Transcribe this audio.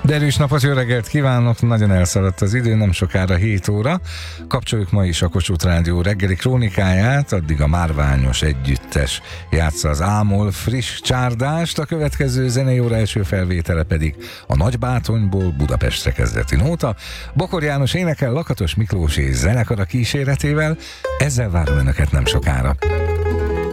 Derűs napot, jó reggelt kívánok! Nagyon elszaladt az idő, nem sokára 7 óra. Kapcsoljuk ma is a Kossuth Rádió reggeli krónikáját, addig a Márványos együttes játsza az Ámol friss csárdást, a következő zenei óra első felvétele pedig a Nagybátonyból Budapestre kezdeti nóta. Bokor János énekel Lakatos Miklós és zenekara kíséretével, ezzel várom önöket nem sokára.